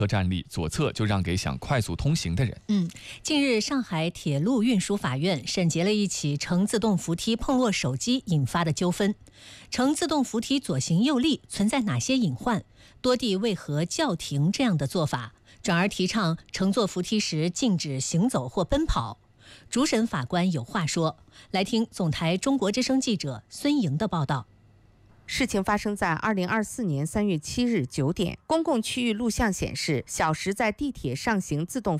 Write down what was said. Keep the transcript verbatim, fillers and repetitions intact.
车站里左侧就让给想快速通行的人。 嗯，近日上海铁路运输法院审结了一起乘自动扶梯碰落手机引发的纠纷。乘自动扶梯左行右立存在哪些隐患？多地为何叫停这样的做法，转而提倡乘坐扶梯时禁止行走或奔跑？主审法官有话说，来听总台中国之声记者孙莹的报道。 事情发生在二零二四年三月七日九点，公共区域录像显示，小石在地铁上行自动